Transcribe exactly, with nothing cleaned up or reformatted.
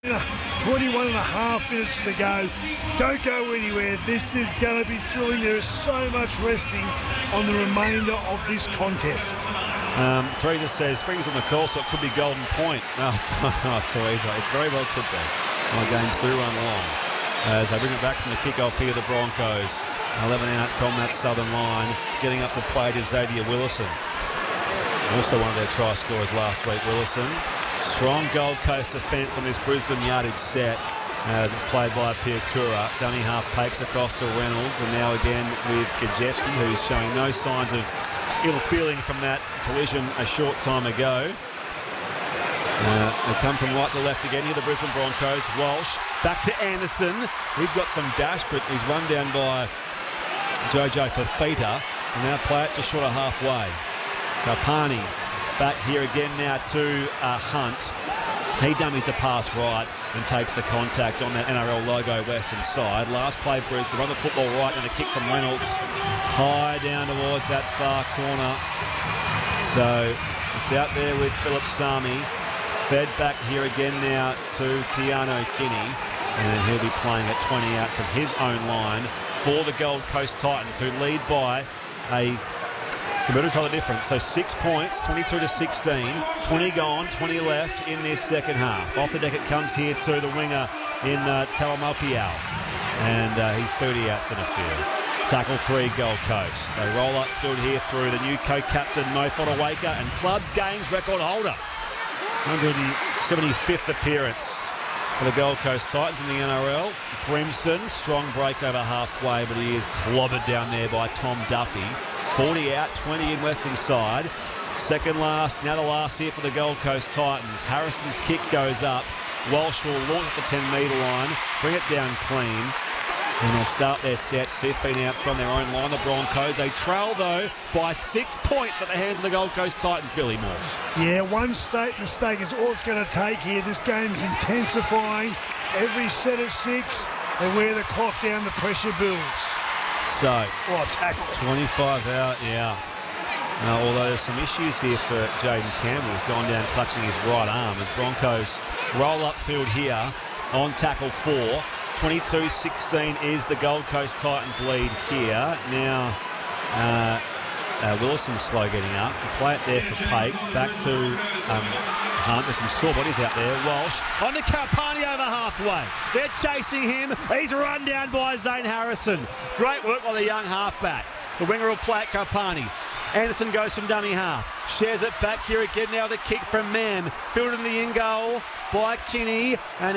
twenty-one and a half minutes to go. Don't go anywhere. This is going to be thrilling. There is so much resting on the remainder of this contest. Um, Teresa says, Springs on the call, so it could be Golden Point. No, oh, Teresa, it very well could be. My games do run long. As they bring it back from the kickoff here, the Broncos. eleven out from that southern line, getting up to play to Xavier Willison. Also one of their try scorers last week, Willison. Strong Gold Coast defence on this Brisbane yardage set as it's played by Piakura. Dummy half pakes across to Reynolds, and now again with Gajewski, who's showing no signs of ill feeling from that collision a short time ago. Uh, they come from right to left again here, the Brisbane Broncos. Walsh back to Anderson. He's got some dash, but he's run down by Jojo Fafita. And now play it just short of halfway. Karpani back here again now to uh, Hunt. He dummies the pass right and takes the contact on that N R L logo western side. Last play, Brisbane run the football right and a kick from Reynolds. High down towards that far corner. So it's out there with Philip Sami. Fed back here again now to Keanu Kinney. And he'll be playing at twenty out from his own line for the Gold Coast Titans, who lead by a converted the difference. So six points, twenty-two to sixteen. twenty gone, twenty left in this second half. Off the deck it comes here to the winger in uh, Talamapiao. And uh, he's thirty out centre field. Tackle three, Gold Coast. They roll upfield here through the new co-captain Mo Fodawaker and club games record holder. one hundred seventy-fifth appearance for the Gold Coast Titans in the N R L. Brimson, strong break over halfway, but he is clobbered down there by Tom Duffy. forty out, twenty in western side. Second last, now the last here for the Gold Coast Titans. Harrison's kick goes up. Walsh will launch at the ten metre line, bring it down clean. And they'll start their set, fifteen out from their own line, the Broncos. They trail, though, by six points at the hands of the Gold Coast Titans, Billy Moore. Yeah, one state mistake is all it's going to take here. This game's intensifying. Every set of six, they wear the clock down, the pressure builds. So, oh, tackle. twenty-five out, yeah. Uh, although there's some issues here for Jaden Campbell, who's gone down clutching his right arm as Broncos roll upfield here on tackle four. twenty-two sixteen is the Gold Coast Titans lead here. Now, uh, uh, Willison's slow getting up. We play it there for Pakes. Back to um, Hunt. There's some sore bodies out there. Walsh on to Karpani over halfway. They're chasing him. He's run down by Zane Harrison. Great work by the young halfback. The winger will play at Karpani. Anderson goes from dummy half. Shares it back here again now. The kick from Mam. Filled in the in goal by Kinney. And